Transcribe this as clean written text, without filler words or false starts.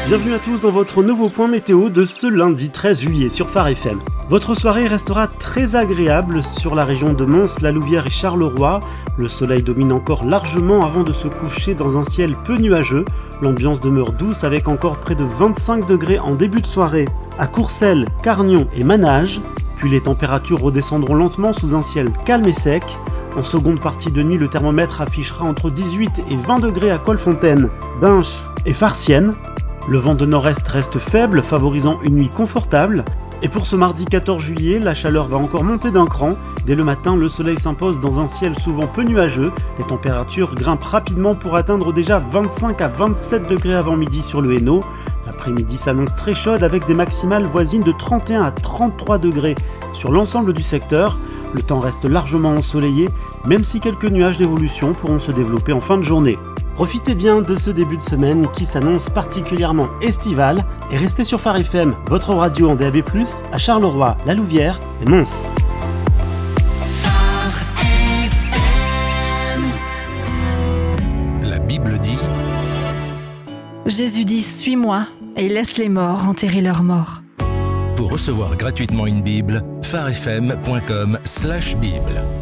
Bienvenue à tous dans votre nouveau point météo de ce lundi 13 juillet sur Phare FM. Votre soirée restera très agréable sur la région de Mons, La Louvière et Charleroi. Le soleil domine encore largement avant de se coucher dans un ciel peu nuageux. L'ambiance demeure douce avec encore près de 25 degrés en début de soirée à Courcelles, Carnion et Manage. Puis les températures redescendront lentement sous un ciel calme et sec. En seconde partie de nuit, le thermomètre affichera entre 18 et 20 degrés à Colfontaine, Binche et Farciennes. Le vent de nord-est reste faible, favorisant une nuit confortable. Et pour ce mardi 14 juillet, la chaleur va encore monter d'un cran. Dès le matin, le soleil s'impose dans un ciel souvent peu nuageux. Les températures grimpent rapidement pour atteindre déjà 25 à 27 degrés avant midi sur le Hainaut. L'après-midi s'annonce très chaude avec des maximales voisines de 31 à 33 degrés sur l'ensemble du secteur. Le temps reste largement ensoleillé, même si quelques nuages d'évolution pourront se développer en fin de journée. Profitez bien de ce début de semaine qui s'annonce particulièrement estival et restez sur Phare FM, votre radio en DAB+, à Charleroi, La Louvière et Mons. La Bible dit: Jésus dit « Suis-moi » et laisse les morts enterrer leurs morts. Pour recevoir gratuitement une Bible, pharefm.com/Bible.